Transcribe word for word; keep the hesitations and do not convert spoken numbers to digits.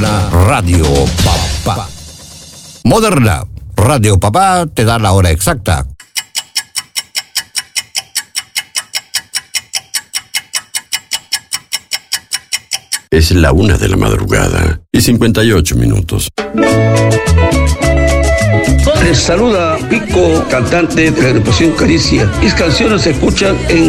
Moderna Radio Papá. Moderna Radio Papá te da la hora exacta. Es la una de la madrugada y cincuenta y ocho minutos. Les saluda Pico, cantante de la agrupación Caricia. Mis canciones se escuchan en